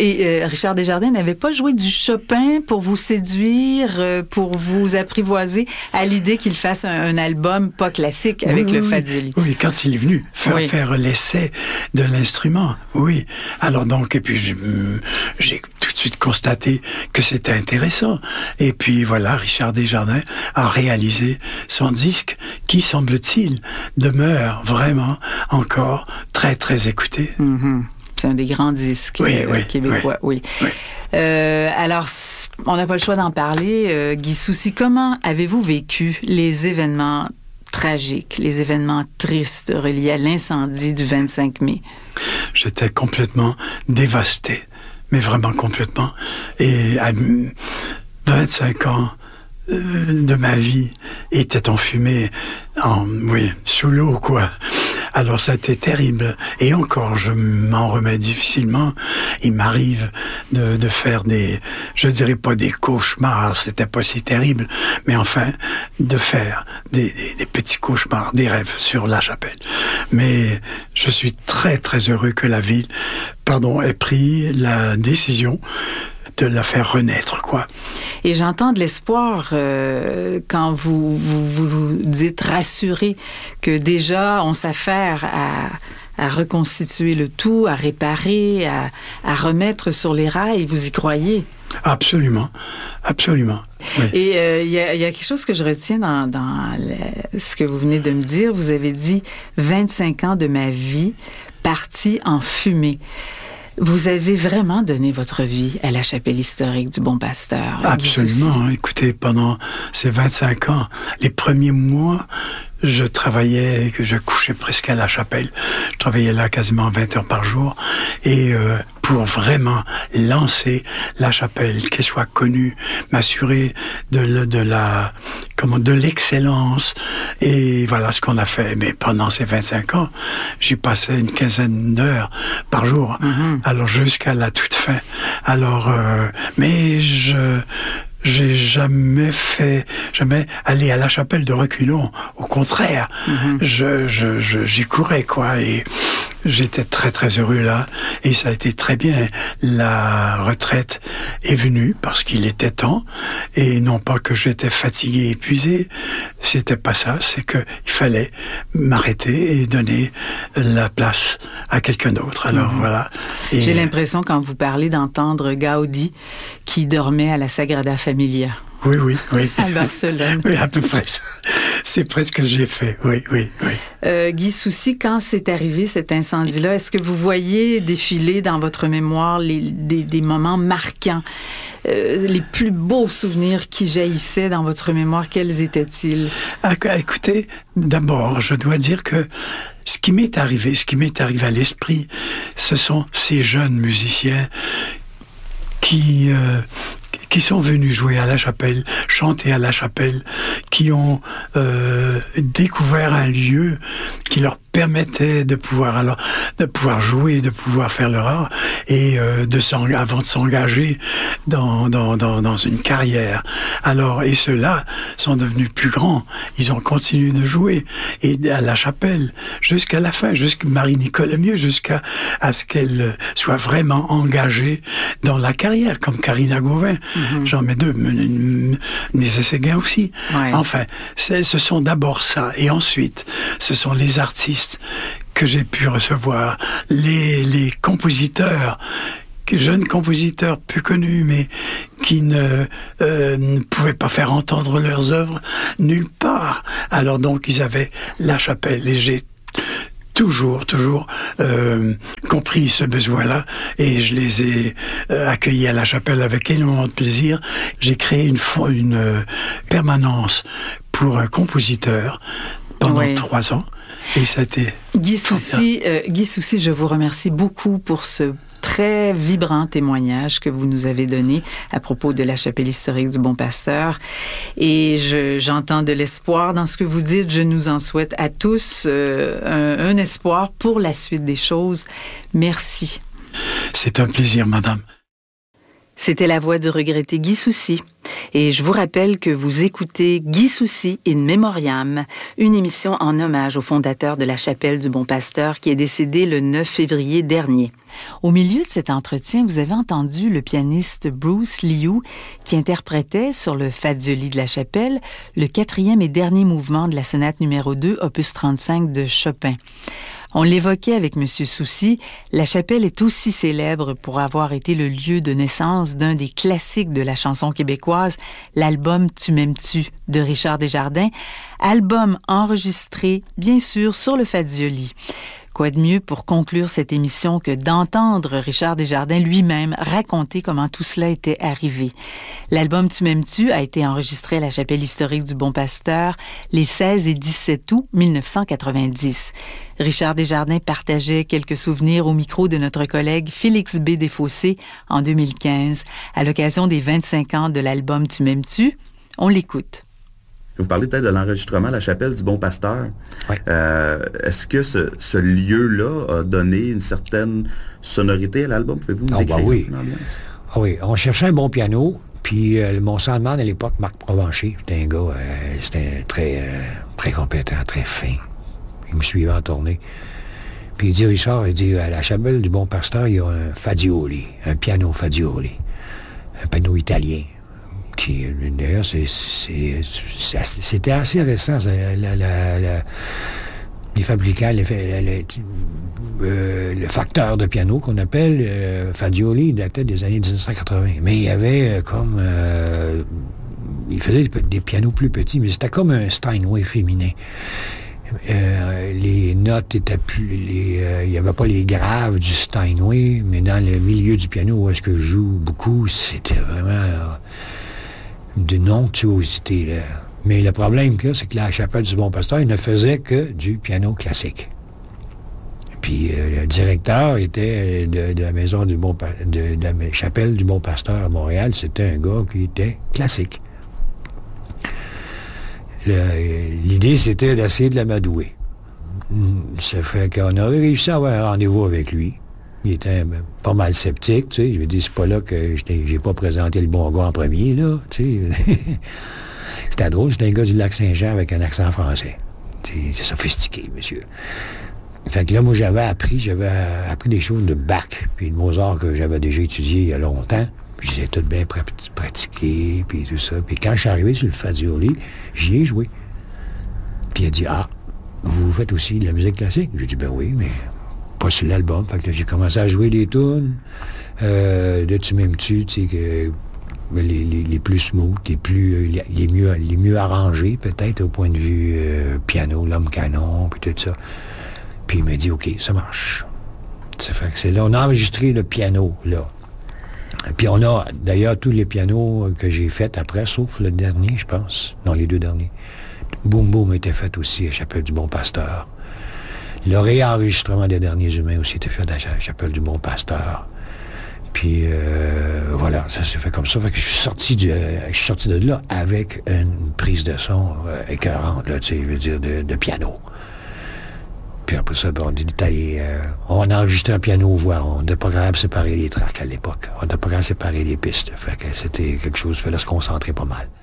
Et Richard Desjardins n'avait pas joué du Chopin pour vous séduire, pour vous apprivoiser à l'idée qu'il fasse un album pas classique avec le Fadili. Oui, quand il est venu faire l'essai de l'instrument, oui. Alors donc, et puis j'ai tout de suite constaté que c'était intéressant. Et puis voilà, Richard Desjardins a réalisé son disque qui, semble-t-il, demeure vraiment encore très, très écouté. Mm-hmm. C'est un des grands disques québécois. Oui. Alors, on n'a pas le choix d'en parler. Guy Soucy, comment avez-vous vécu les événements tragiques, les événements tristes reliés à l'incendie du 25 mai? J'étais complètement dévasté, mais vraiment complètement. Et à 25 ans de ma vie était enfumé, sous l'eau, quoi. Alors ça a été terrible. Et encore, je m'en remets difficilement. Il m'arrive de faire je dirais pas des cauchemars, c'était pas si terrible, mais enfin, de faire des petits cauchemars, des rêves sur La Chapelle. Mais je suis très, très heureux que la ville, ait pris la décision de la faire renaître, quoi. Et j'entends de l'espoir quand vous dites rassuré que déjà on s'affaire à reconstituer le tout, à réparer, à remettre sur les rails. Vous y croyez? Absolument, absolument. Oui. Et il y a quelque chose que je retiens dans ce que vous venez de me dire. Vous avez dit 25 ans de ma vie partis en fumée. Vous avez vraiment donné votre vie à la chapelle historique du Bon Pasteur. Absolument. Écoutez, pendant ces 25 ans, les premiers mois, je travaillais, je couchais presque à la chapelle. Je travaillais là quasiment 20 heures par jour. Et pour vraiment lancer la chapelle, qu'elle soit connue, m'assurer de l'excellence. Et voilà ce qu'on a fait. Mais pendant ces 25 ans, j'ai passé une quinzaine d'heures par jour. Mm-hmm. Alors jusqu'à la toute fin. Alors, mais j'ai jamais allé à la chapelle de reculons. Au contraire, j'y courais, quoi. Et j'étais très, très heureux là. Et ça a été très bien. La retraite est venue parce qu'il était temps. Et non pas que j'étais fatigué, épuisé. C'était pas ça. C'est que il fallait m'arrêter et donner la place à quelqu'un d'autre. Alors voilà. Et j'ai l'impression, quand vous parlez, d'entendre Gaudi qui dormait à la Sagrada Familia. Oui. À Barcelone. Oui, à peu près ça. C'est presque ce que j'ai fait, oui. Guy Soucy, quand c'est arrivé cet incendie-là, est-ce que vous voyez défiler dans votre mémoire des moments marquants, les plus beaux souvenirs qui jaillissaient dans votre mémoire? Quels étaient-ils? Écoutez, d'abord, je dois dire que ce qui m'est arrivé à l'esprit, ce sont ces jeunes musiciens qui sont venus jouer à la chapelle, chanter à la chapelle, qui ont découvert un lieu qui leur permettait de pouvoir jouer, de pouvoir faire leur art et avant de s'engager dans une carrière. Alors, et ceux-là sont devenus plus grands. Ils ont continué de jouer et à la chapelle jusqu'à la fin, jusqu'à Marie-Nicole Lemieux, jusqu'à ce qu'elle soit vraiment engagée dans la carrière, comme Karina Gauvin. Mm-hmm. J'en mets deux, Nézet Séguin aussi. Ouais. Enfin, ce sont d'abord ça, et ensuite, ce sont les artistes que j'ai pu recevoir, les compositeurs, jeunes compositeurs peu connus, mais qui ne pouvaient pas faire entendre leurs œuvres nulle part. Alors donc, ils avaient la chapelle, et j'ai toujours compris ce besoin-là, et je les ai accueillis à la chapelle avec énormément de plaisir. J'ai créé une permanence pour un compositeur pendant 3 ans, et ça a été... Guy Soucy, je vous remercie beaucoup pour ce très vibrant témoignage que vous nous avez donné à propos de la chapelle historique du Bon Pasteur. Et j'entends de l'espoir dans ce que vous dites. Je nous en souhaite à tous un espoir pour la suite des choses. Merci. C'est un plaisir, madame. C'était la voix de regretté Guy Soucy. Et je vous rappelle que vous écoutez Guy Soucy in Memoriam, une émission en hommage au fondateur de la Chapelle du Bon Pasteur qui est décédé le 9 février dernier. Au milieu de cet entretien, vous avez entendu le pianiste Bruce Liu qui interprétait sur le Fazioli de la Chapelle le 4e et dernier mouvement de la sonate numéro 2, opus 35 de Chopin. On l'évoquait avec M. Soucy, la Chapelle est aussi célèbre pour avoir été le lieu de naissance d'un des classiques de la chanson québécoise, l'album Tu m'aimes-tu de Richard Desjardins, album enregistré, bien sûr, sur le Fazioli. Quoi de mieux pour conclure cette émission que d'entendre Richard Desjardins lui-même raconter comment tout cela était arrivé. L'album Tu m'aimes-tu a été enregistré à la Chapelle historique du Bon Pasteur les 16 et 17 août 1990. Richard Desjardins partageait quelques souvenirs au micro de notre collègue Félix B. Desfossés en 2015 à l'occasion des 25 ans de l'album Tu m'aimes-tu. On l'écoute. Vous parlez peut-être de l'enregistrement à la Chapelle du Bon Pasteur. Oui. Est-ce que ce lieu-là a donné une certaine sonorité à l'album? Pouvez-vous nous décrire l'ambiance? Ah oui, on cherchait un bon piano, puis mon soundman à l'époque, Marc Provencher, c'était un gars, c'était très compétent, très fin. Il me suivait en tournée. Puis il dit, Richard, il dit, à la Chapelle du Bon Pasteur, il y a un Fazioli, un piano Fazioli, un piano italien. Qui, d'ailleurs, c'était assez récent. Les fabricants, le facteur de piano qu'on appelle Fazioli, il datait des années 1980. Mais il y avait il faisait des pianos plus petits, mais c'était comme un Steinway féminin. Les notes étaient plus... il n'y avait pas les graves du Steinway, mais dans le milieu du piano où est-ce que je joue beaucoup, c'était vraiment... d'une onctuosité, là. Mais le problème que c'est que la Chapelle du Bon Pasteur, il ne faisait que du piano classique. Puis le directeur était de la maison du de la Chapelle du Bon Pasteur à Montréal, c'était un gars qui était classique. L'idée, c'était d'essayer de l'amadouer. Ça fait qu'on aurait réussi à avoir un rendez-vous avec lui. Il était pas mal sceptique, tu sais. Je lui ai dit, c'est pas là que j'ai pas présenté le bon gars en premier, là, tu sais. C'était drôle, c'était un gars du Lac-Saint-Jean avec un accent français. C'est sophistiqué, monsieur. Fait que là, moi, j'avais appris des choses de Bach, puis de Mozart que j'avais déjà étudié il y a longtemps. Puis j'ai tout bien pratiqué, puis tout ça. Puis quand je suis arrivé sur le Fazioli, j'y ai joué. Puis il a dit, vous faites aussi de la musique classique? J'ai dit, ben oui, mais... pas sur l'album. Fait que là, j'ai commencé à jouer des tunes de Tu m'aimes-tu, tu sais, que les plus smooth, les mieux arrangés, peut-être, au point de vue piano, l'homme canon, puis tout ça. Puis il m'a dit, OK, ça marche. Ça fait que c'est là, on a enregistré le piano, là. Puis on a, d'ailleurs, tous les pianos que j'ai faits après, sauf le dernier, je pense. Non, les deux derniers. Boum Boum était fait aussi à Chapelle du Bon Pasteur. Le réenregistrement des Derniers Humains aussi était fait à la Chapelle du Bon Pasteur. Puis voilà, ça s'est fait comme ça. Fait que je suis sorti de là avec une prise de son écœurante, là, tu sais, je veux dire, de piano. Puis après ça, on a enregistré un piano-voix. On n'était pas capable de séparer les tracks à l'époque. On n'était pas capable de séparer les pistes. Fait que c'était quelque chose, il fallait se concentrer pas mal.